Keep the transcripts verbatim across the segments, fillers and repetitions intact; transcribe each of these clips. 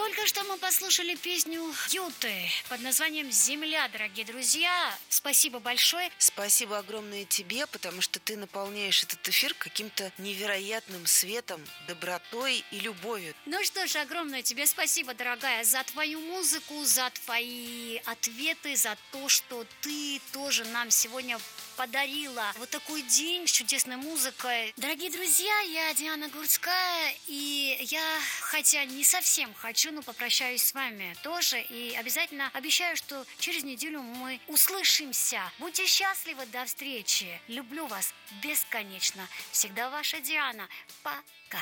Только что мы послушали песню Юты под названием «Земля», дорогие друзья. Спасибо большое. Спасибо огромное тебе, потому что ты наполняешь этот эфир каким-то невероятным светом, добротой и любовью. Ну что ж, огромное тебе спасибо, дорогая, за твою музыку, за твои ответы, за то, что ты тоже нам сегодня подарила вот такой день с чудесной музыкой. Дорогие друзья, я Диана Гурцкая, и я, хотя не совсем хочу, но попрощаюсь с вами тоже, и обязательно обещаю, что через неделю мы услышимся. Будьте счастливы, до встречи. Люблю вас бесконечно. Всегда ваша Диана. Пока.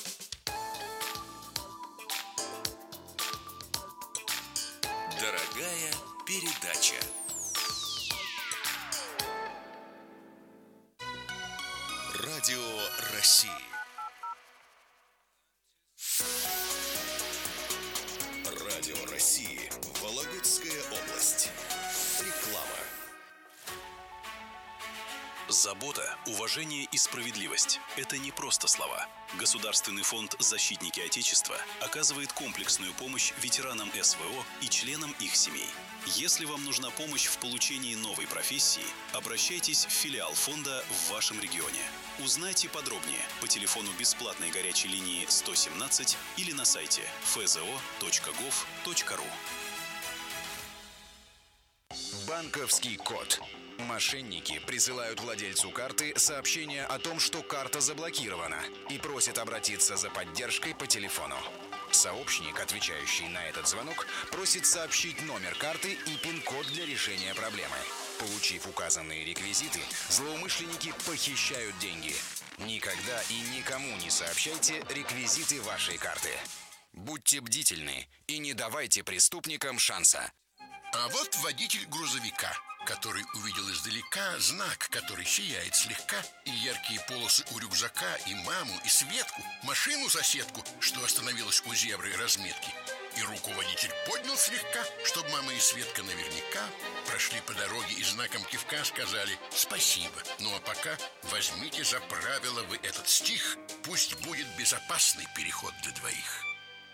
Дорогая передача. Радио России. Радио России. Вологодская область. Реклама. Забота, уважение и справедливость – это не просто слова. Государственный фонд «Защитники Отечества» оказывает комплексную помощь ветеранам эс вэ о и членам их семей. Если вам нужна помощь в получении новой профессии, обращайтесь в филиал фонда в вашем регионе. Узнайте подробнее по телефону бесплатной горячей линии сто семнадцать или на сайте эф зэ о точка гов точка ру. Банковский код. Мошенники присылают владельцу карты сообщение о том, что карта заблокирована, и просят обратиться за поддержкой по телефону. Сообщник, отвечающий на этот звонок, просит сообщить номер карты и пин-код для решения проблемы. Получив указанные реквизиты, злоумышленники похищают деньги. Никогда и никому не сообщайте реквизиты вашей карты. Будьте бдительны и не давайте преступникам шанса. А вот водитель грузовика, который увидел издалека знак, который сияет слегка, и яркие полосы у рюкзака, и маму, и Светку, машину-соседку, что остановилась у зебры разметки. И руку водитель поднял слегка, чтобы мама и Светка наверняка прошли по дороге и знаком кивка сказали «спасибо». Ну а пока возьмите за правило вы этот стих, пусть будет безопасный переход для двоих.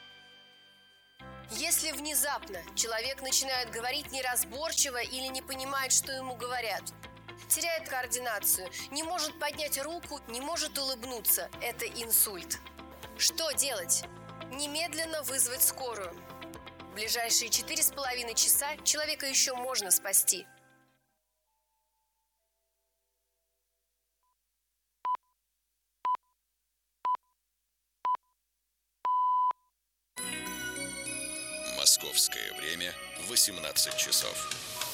Если внезапно человек начинает говорить неразборчиво или не понимает, что ему говорят, теряет координацию, не может поднять руку, не может улыбнуться, это инсульт. Что делать? Немедленно вызвать скорую. В ближайшие четыре с половиной часа человека еще можно спасти. Московское время восемнадцать часов.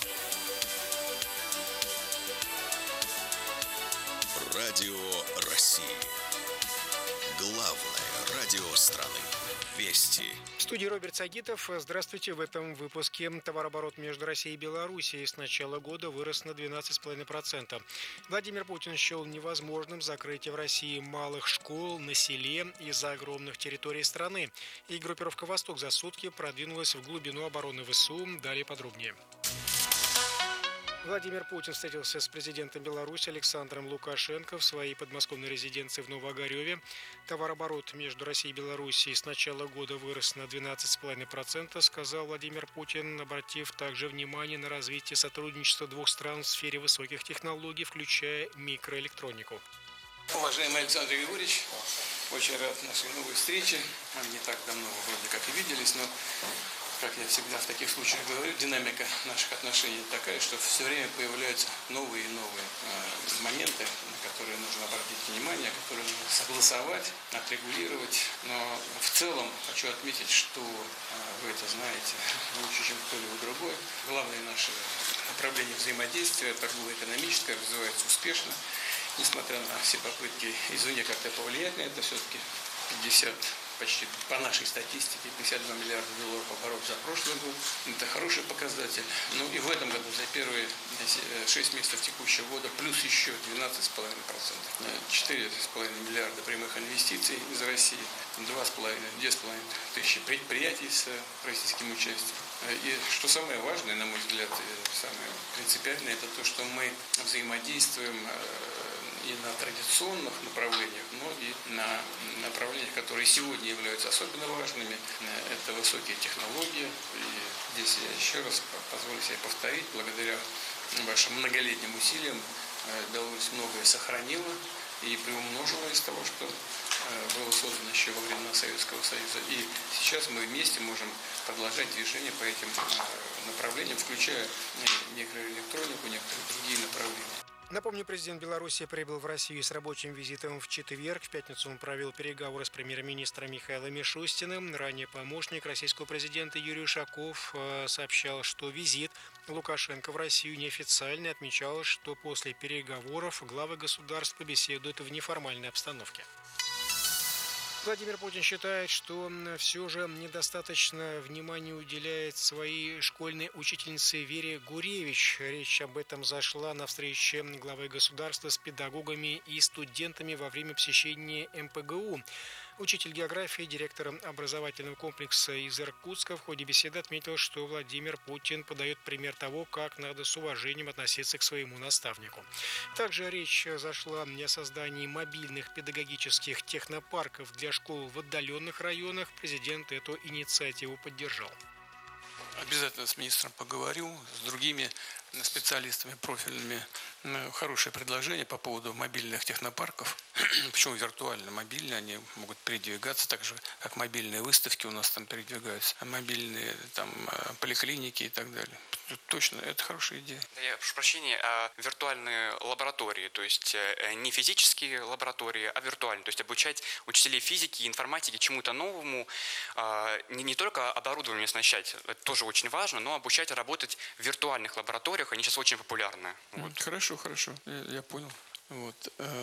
Радио России. Главное радио страны. Вести. В студии Роберт Сагитов. Здравствуйте. В этом выпуске товарооборот между Россией и Белоруссией с начала года вырос на двенадцать целых пять десятых процента. Владимир Путин счел невозможным закрытие в России малых школ на селе из-за огромных территорий страны. И группировка «Восток» за сутки продвинулась в глубину обороны вэ эс у. Далее подробнее. Владимир Путин встретился с президентом Беларуси Александром Лукашенко в своей подмосковной резиденции в Новоогарёве. Товарооборот между Россией и Белоруссией с начала года вырос на двенадцать целых пять десятых процента, сказал Владимир Путин, обратив также внимание на развитие сотрудничества двух стран в сфере высоких технологий, включая микроэлектронику. Уважаемый Александр Григорьевич, очень рад нашей новой встрече. Мы не так давно вроде как и виделись, но, как я всегда в таких случаях говорю, динамика наших отношений такая, что все время появляются новые и новые э, моменты, на которые нужно обратить внимание, которые нужно согласовать, отрегулировать. Но в целом хочу отметить, что э, вы это знаете лучше, чем кто-либо другой. Главное наше направление взаимодействия торгово-экономическое развивается успешно. Несмотря на все попытки извне как-то повлиять на это, все-таки пятьдесят, почти по нашей статистике, пятьдесят два миллиарда долларов оборот за прошлый год. Это хороший показатель. Ну и в этом году за первые шесть месяцев текущего года плюс еще двенадцать целых пять десятых процента. четыре целых пять десятых миллиарда прямых инвестиций из России, два с половиной тысячи предприятий с российским участием. И что самое важное, на мой взгляд, самое принципиальное, это то, что мы взаимодействуем и на традиционных направлениях, но и на направлениях, которые сегодня сегодня являются особенно важными. Это высокие технологии. И здесь я еще раз позволю себе повторить, благодаря вашим многолетним усилиям Беларусь многое сохранила и приумножила из того, что было создано еще во времена Советского Союза. И сейчас мы вместе можем продолжать движение по этим направлениям, включая микроэлектронику, некоторые другие направления. Напомню, президент Беларуси прибыл в Россию с рабочим визитом в четверг. В пятницу он провел переговоры с премьер-министром Михаилом Мишустиным. Ранее помощник российского президента Юрий Ушаков сообщал, что визит Лукашенко в Россию неофициальный. Отмечалось, что после переговоров главы государств побеседуют в неформальной обстановке. Владимир Путин считает, что все же недостаточно внимания уделяет своей школьной учительнице Вере Гуревич. Речь об этом зашла на встрече главы государства с педагогами и студентами во время посещения эм пэ гэ у. Учитель географии, директор образовательного комплекса из Иркутска в ходе беседы отметил, что Владимир Путин подает пример того, как надо с уважением относиться к своему наставнику. Также речь зашла о создании мобильных педагогических технопарков для школ в отдаленных районах. Президент эту инициативу поддержал. Обязательно с министром поговорю, с другими специалистами профильными. Хорошее предложение по поводу мобильных технопарков. Почему виртуально мобильные? Они могут передвигаться так же, как мобильные выставки у нас там передвигаются, а мобильные там поликлиники и так далее. Точно, это хорошая идея. Я прошу прощения, а виртуальные лаборатории, то есть не физические лаборатории, а виртуальные, то есть обучать учителей физики и информатики чему-то новому, не, не только оборудование оснащать, это тоже очень важно, но обучать работать в виртуальных лабораториях, они сейчас очень популярны. Вот. Хорошо, хорошо, я, я понял. Вот.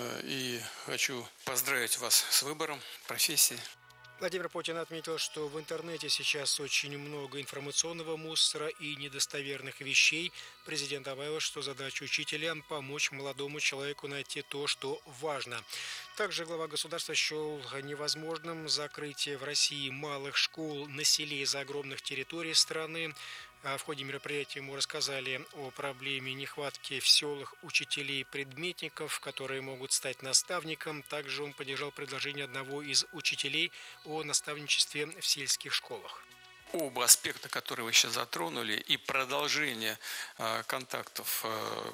И хочу поздравить вас с выбором профессии. Владимир Путин отметил, что в интернете сейчас очень много информационного мусора и недостоверных вещей. Президент добавил, что задача учителя – помочь молодому человеку найти то, что важно. Также глава государства счел невозможным закрытие в России малых школ на селе из-за огромных территорий страны. В ходе мероприятия ему рассказали о проблеме нехватки в селах учителей-предметников, которые могут стать наставником. Также он поддержал предложение одного из учителей о наставничестве в сельских школах. Оба аспекта, которые вы сейчас затронули, и продолжение э, контактов э,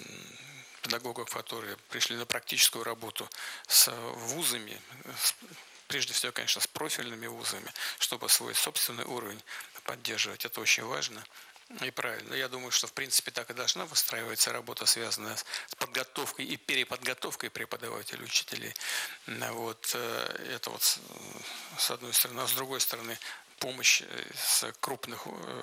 педагогов, которые пришли на практическую работу с вузами, с, прежде всего, конечно, с профильными вузами, чтобы свой собственный уровень поддерживать. Это очень важно и правильно. Я думаю, что в принципе так и должна выстраиваться работа, связанная с подготовкой и переподготовкой преподавателей, учителей. Вот, это вот с одной стороны. А с другой стороны, помощь с крупных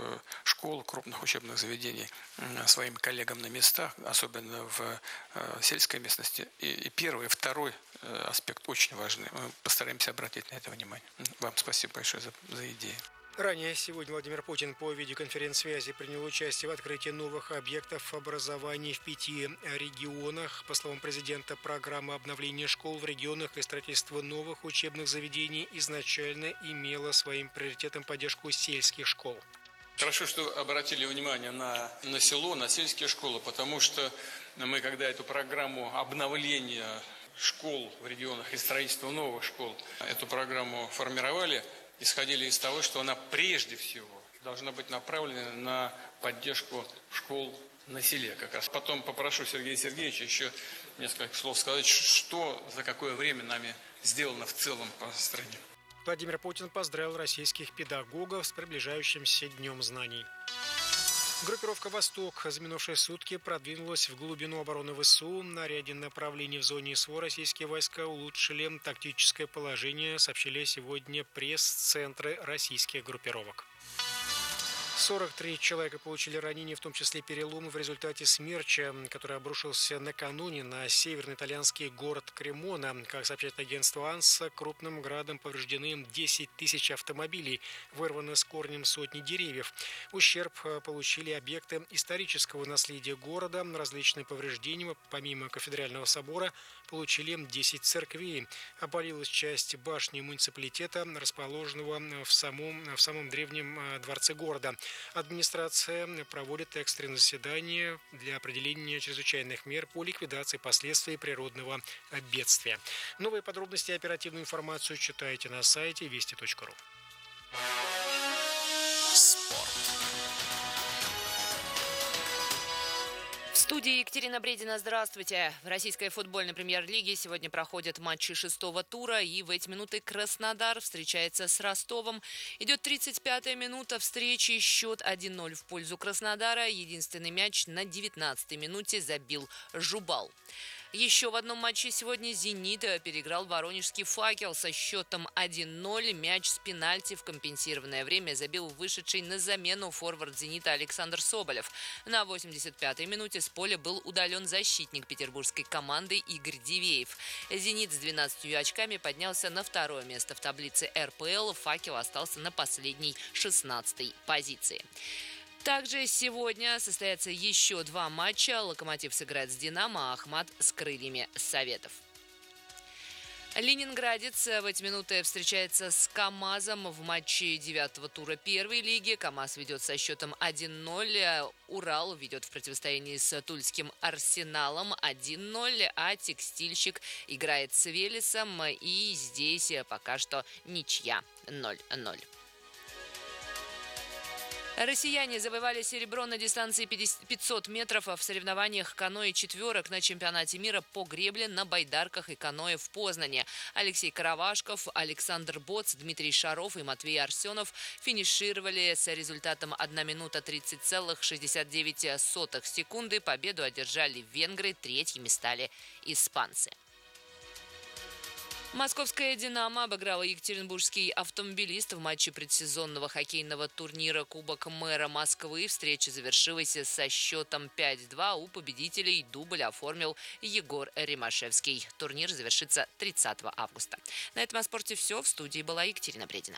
школ, крупных учебных заведений своим коллегам на местах, особенно в сельской местности. И первый, и второй аспект очень важный. Мы постараемся обратить на это внимание. Вам спасибо большое за, за идею. Ранее сегодня Владимир Путин по видеоконференц-связи принял участие в открытии новых объектов образования в пяти регионах. По словам президента, программа обновления школ в регионах и строительство новых учебных заведений изначально имела своим приоритетом поддержку сельских школ. Хорошо, что обратили внимание на, на село, на сельские школы, потому что мы, когда эту программу обновления школ в регионах и строительства новых школ, эту программу формировали, исходили из того, что она прежде всего должна быть направлена на поддержку школ на селе как раз. Потом попрошу Сергея Сергеевича еще несколько слов сказать, что за какое время нами сделано в целом по стране. Владимир Путин поздравил российских педагогов с приближающимся Днем знаний. Группировка «Восток» за минувшие сутки продвинулась в глубину обороны ВСУ. На ряде направлений в зоне СВО российские войска улучшили тактическое положение, сообщили сегодня пресс-центры российских группировок. сорок три человека получили ранения, в том числе переломы в результате смерча, который обрушился накануне на северно-итальянский город Кремона. Как сообщает агентство АНСА, крупным градом повреждены десять тысяч автомобилей, вырваны с корнем сотни деревьев. Ущерб получили объекты исторического наследия города. Различные повреждения, помимо кафедрального собора, получили десять церквей. Обвалилась часть башни муниципалитета, расположенного в самом, в самом древнем дворце города. Администрация проводит экстренное заседание для определения чрезвычайных мер по ликвидации последствий природного бедствия. Новые подробности и оперативную информацию читайте на сайте вести точка ру. В студии Екатерина Бредина. Здравствуйте. В российской футбольной премьер-лиге сегодня проходят матчи шестого тура, и в эти минуты Краснодар встречается с Ростовом. Идет тридцать пятая минута встречи, счет один ноль в пользу Краснодара. Единственный мяч на девятнадцатой минуте забил Жубал. Еще в одном матче сегодня «Зенит» переиграл воронежский «Факел» со счетом один ноль. Мяч с пенальти в компенсированное время забил вышедший на замену форвард «Зенита» Александр Соболев. На восемьдесят пятой минуте с поля был удален защитник петербургской команды Игорь Дивеев. «Зенит» с двенадцатью очками поднялся на второе место в таблице эр пэ эл. «Факел» остался на последней шестнадцатой позиции. Также сегодня состоятся еще два матча. «Локомотив» сыграет с «Динамо», а «Ахмат» с «Крыльями Советов». Ленинградец в эти минуты встречается с «КамАЗом» в матче девятого тура первой лиги. «КамАЗ» ведет со счетом один ноль. «Урал» ведет в противостоянии с тульским «Арсеналом» один ноль. А «Текстильщик» играет с «Велесом». И здесь пока что ничья ноль ноль. Россияне завоевали серебро на дистанции пятьсот метров в соревнованиях каноэ четверок на чемпионате мира по гребле на байдарках и каноэ в Познане. Алексей Каравашков, Александр Боц, Дмитрий Шаров и Матвей Арсенов финишировали с результатом одна минута тридцать целых шестьдесят девять сотых секунды. Победу одержали венгры, третьими стали испанцы. Московская «Динамо» обыграла екатеринбургский «Автомобилист» в матче предсезонного хоккейного турнира Кубок мэра Москвы. Встреча завершилась со счетом пять два. У победителей дубль оформил Егор Римашевский. Турнир завершится тридцатого августа. На этом о спорте все. В студии была Екатерина Бредина.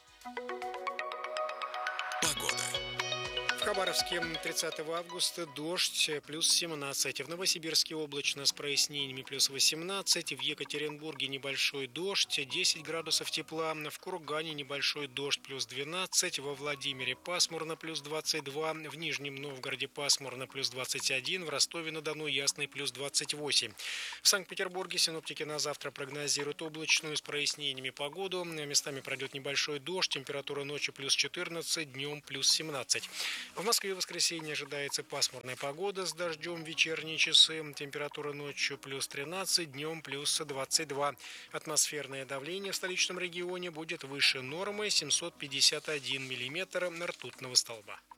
В Хабаровске тридцатого августа дождь плюс семнадцать, в Новосибирске облачно с прояснениями плюс восемнадцать, в Екатеринбурге небольшой дождь, десять градусов тепла, в Кургане небольшой дождь плюс двенадцать, во Владимире пасмурно плюс двадцать два, в Нижнем Новгороде пасмурно плюс двадцать один, в Ростове-на-Дону ясный плюс двадцать восемь. В Санкт-Петербурге синоптики на завтра прогнозируют облачную с прояснениями погоду, местами пройдет небольшой дождь, температура ночью плюс четырнадцать, днем плюс семнадцать. В Москве в воскресенье ожидается пасмурная погода с дождем в вечерние часы. Температура ночью плюс тринадцать, днем плюс двадцать два. Атмосферное давление в столичном регионе будет выше нормы семьсот пятьдесят один миллиметр ртутного столба.